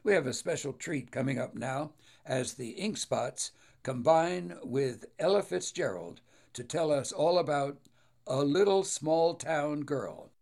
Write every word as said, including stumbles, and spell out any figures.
We have a special treat coming up now as the Ink Spots combine with Ella Fitzgerald to tell us all about A Little Small Town Girl.